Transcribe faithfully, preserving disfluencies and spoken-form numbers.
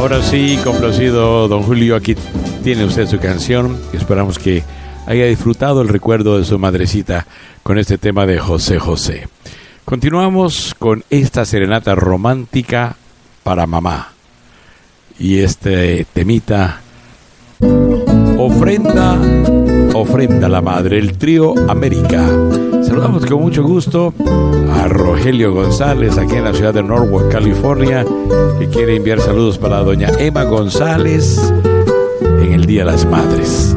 Ahora sí, complacido don Julio, aquí tiene usted su canción. Esperamos que haya disfrutado el recuerdo de su madrecita con este tema de José José. Continuamos con esta serenata romántica para mamá. Y este temita, ofrenda, ofrenda a la madre, el trío América. Saludamos con mucho gusto a Rogelio González, aquí en la ciudad de Norwalk, California, que quiere enviar saludos para doña Emma González en el Día de las Madres.